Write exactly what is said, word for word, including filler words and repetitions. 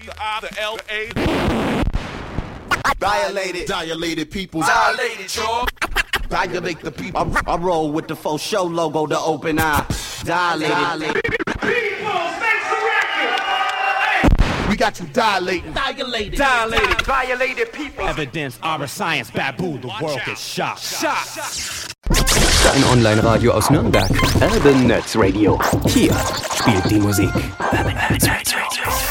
the I, the L, the A. Violated, dilated people. Dilated, y'all. Dilate the people. I, I roll with the faux show logo, the open eye. Dilated. Dilated. People, make the record. We got you dilating. Dilated. Dilated. Violated people. Evidence, our science, babu, the world is shocked. Shot. Dein Online-Radio aus Nürnberg. Urban Nerds Radio. Hier spielt die Musik. Urban Nerds Radio.